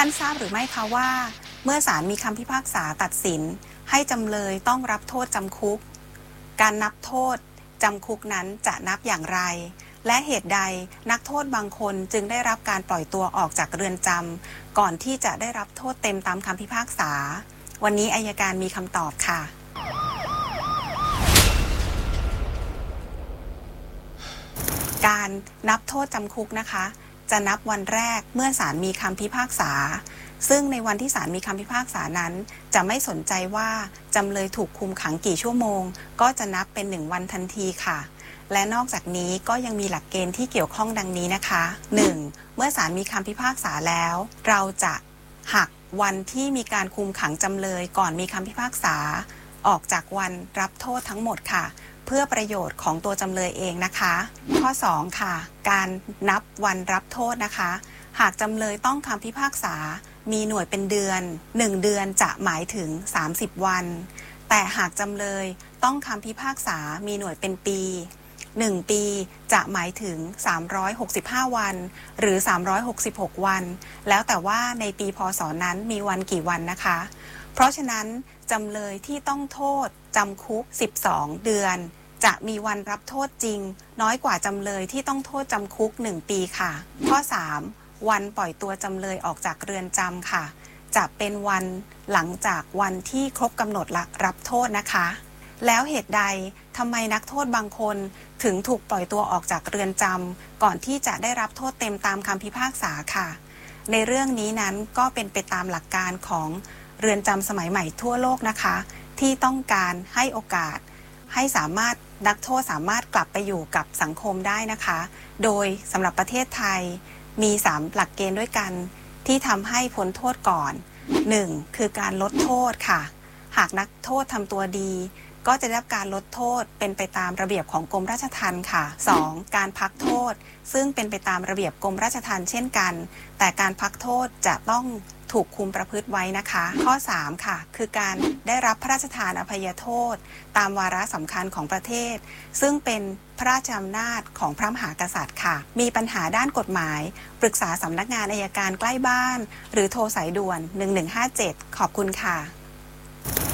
านทราบหรือไม่คะว่าเมื่อศาลมีคำพิพากษาตัดสินให้จำเลยต้องรับโทษจำคุกการนับโทษจำคุกนั้นจะนับอย่างไรและเหตุใดนักโทษบางคนจึงได้รับการปล่อยตัวออกจากเรือนจำก่อนที่จะได้รับโทษเต็มตามคำพิพากษาวันนี้อัยการมีคำตอบค่ะการนับโทษจำคุกนะคะจะนับวันแรกเมื่อศาลมีคำพิพากษาซึ่งในวันที่ศาลมีคำพิพากษานั้นจะไม่สนใจว่าจำเลยถูกคุมขังกี่ชั่วโมงก็จะนับเป็น1 วันทันทีค่ะและนอกจากนี้ก็ยังมีหลักเกณฑ์ที่เกี่ยวข้องดังนี้นะคะ 1. เมื่อศาลมีคำพิพากษาแล้วเราจะหักวันที่มีการคุมขังจำเลยก่อนมีคำพิพากษาออกจากวันรับโทษทั้งหมดค่ะเพื่อประโยชน์ของตัวจำเลยเองนะคะข้อ 2 ค่ะการนับวันรับโทษนะคะหากจำเลยต้องคำพิพากษามีหน่วยเป็นเดือน1 เดือนจะหมายถึง30 วันแต่หากจำเลยต้องคำพิพากษามีหน่วยเป็นปี1 ปีจะหมายถึง365 วันหรือ366 วันแล้วแต่ว่าในปีพ.ศ.นั้นมีวันกี่วันนะคะเพราะฉะนั้นจำเลยที่ต้องโทษจำคุก12 เดือนจะมีวันรับโทษจริงน้อยกว่าจำเลยที่ต้องโทษจำคุก1 ปีค่ะข้อ 3 วันปล่อยตัวจำเลยออกจากเรือนจำค่ะจะเป็นวันหลังจากวันที่ครบกำหนดรับโทษนะคะแล้วเหตุใดทำไมนักโทษบางคนถึงถูกปล่อยตัวออกจากเรือนจำก่อนที่จะได้รับโทษเต็มตามคำพิพากษาค่ะในเรื่องนี้นั้นก็เป็นไปตามหลักการของเรือนจำสมัยใหม่ทั่วโลกนะคะที่ต้องการให้โอกาสให้นักโทษสามารถกลับไปอยู่กับสังคมได้นะคะโดยสำหรับประเทศไทยมี3 หลักเกณฑ์ด้วยกันที่ทำให้พ้นโทษก่อน 1. คือการลดโทษค่ะหากนักโทษทำตัวดีก็จะได้รับการลดโทษเป็นไปตามระเบียบของกรมราชทัณฑ์ค่ะ 2. การพักโทษซึ่งเป็นไปตามระเบียบกรมราชทัณฑ์เช่นกันแต่การพักโทษจะต้องถูกคุมประพฤติไว้นะคะข้อ 3 ค่ะคือการได้รับพระราชทานอภัยโทษตามวาระสำคัญของประเทศซึ่งเป็นพระราชอำนาจของพระมหากษัตริย์ค่ะมีปัญหาด้านกฎหมายปรึกษาสำนักงานอัยการใกล้บ้านหรือโทรสายด่วน1157ขอบคุณค่ะ